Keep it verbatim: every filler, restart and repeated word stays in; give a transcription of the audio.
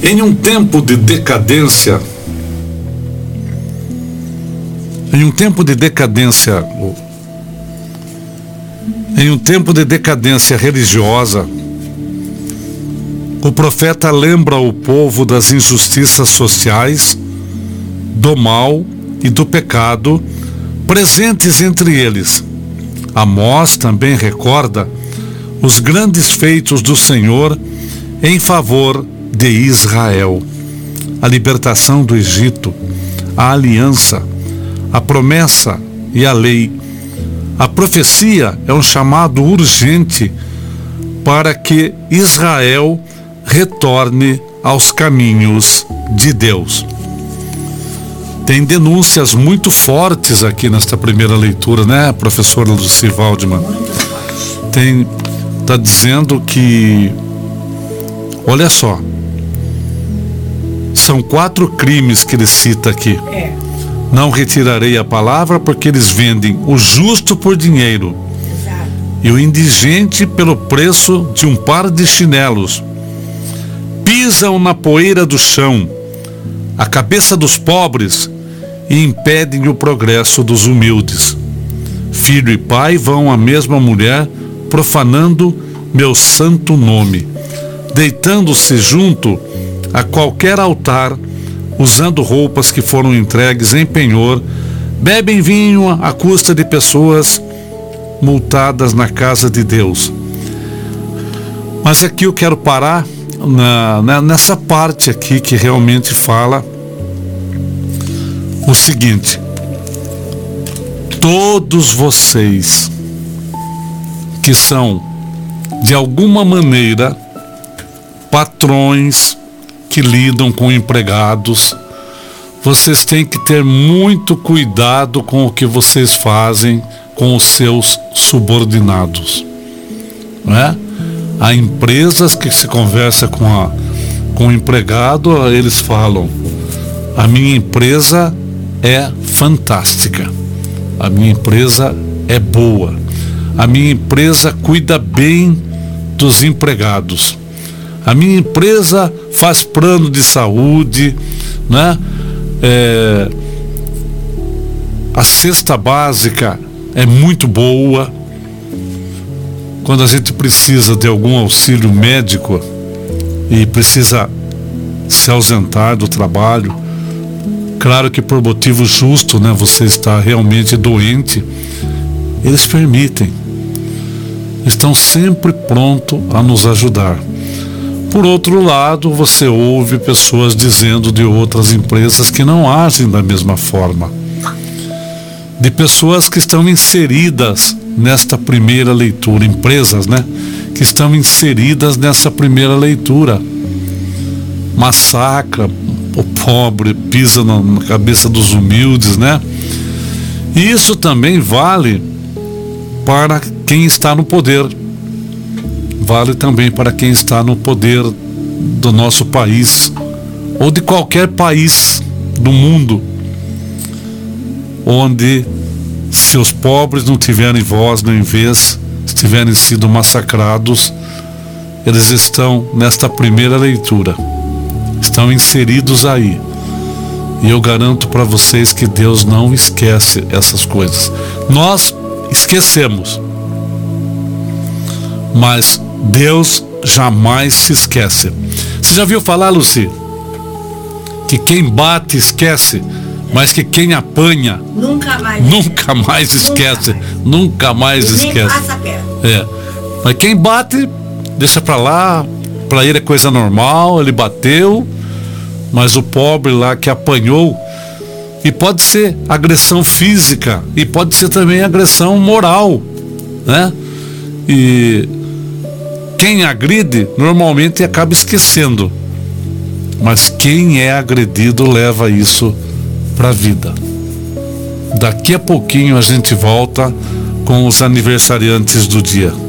Em um tempo de decadência, em um tempo de decadência, em um tempo de decadência religiosa, o profeta lembra o povo das injustiças sociais, do mal e do pecado presentes entre eles. Amós também recorda os grandes feitos do Senhor em favor de Israel: a libertação do Egito, a aliança, a promessa e a lei. A profecia é um chamado urgente para que Israel retorne aos caminhos de Deus. Tem denúncias muito fortes aqui nesta primeira leitura, né, professora Lucy Waldman? Tem, tá dizendo que, olha só, são quatro crimes que ele cita aqui. É. Não retirarei a palavra, porque eles vendem o justo por dinheiro. Exato. E o indigente pelo preço de um par de chinelos. Pisam na poeira do chão a cabeça dos pobres e impedem o progresso dos humildes. Filho e pai vão à mesma mulher, profanando meu santo nome, deitando-se junto a qualquer altar, usando roupas que foram entregues em penhor, bebem vinho à custa de pessoas multadas na casa de Deus. Mas aqui eu quero parar na, na, nessa parte aqui que realmente fala o seguinte: todos vocês que são, de alguma maneira, patrões que lidam com empregados, vocês têm que ter muito cuidado com o que vocês fazem com os seus subordinados, não é? Há empresas que se conversa com, a, com o empregado, eles falam: a minha empresa é fantástica, a minha empresa é boa, a minha empresa cuida bem dos empregados, a minha empresa faz plano de saúde, né? É, a cesta básica é muito boa. Quando a gente precisa de algum auxílio médico e precisa se ausentar do trabalho, claro que por motivo justo, né? Você está realmente doente, eles permitem, estão sempre prontos a nos ajudar. Por outro lado, você ouve pessoas dizendo de outras empresas que não agem da mesma forma, de pessoas que estão inseridas nesta primeira leitura, empresas, né, que estão inseridas nessa primeira leitura, massacra o pobre, pisa na, na cabeça dos humildes, né? E isso também vale para quem está no poder. Vale também para quem está no poder do nosso país, ou de qualquer país do mundo, onde, se os pobres não tiverem voz nem vez, se tiverem sido massacrados, eles estão nesta primeira leitura, estão inseridos aí. E eu garanto para vocês que Deus não esquece essas coisas. Nós esquecemos, mas Deus jamais se esquece. Você já viu falar, Lucy, que quem bate esquece, mas que quem apanha nunca mais nunca mais esquece, nunca mais esquece. Passa perto. É. Mas quem bate deixa pra lá, pra ele é coisa normal, ele bateu. Mas o pobre lá que apanhou, e pode ser agressão física e pode ser também agressão moral, né? E quem agride normalmente acaba esquecendo, mas quem é agredido leva isso para a vida. Daqui a pouquinho a gente volta com os aniversariantes do dia.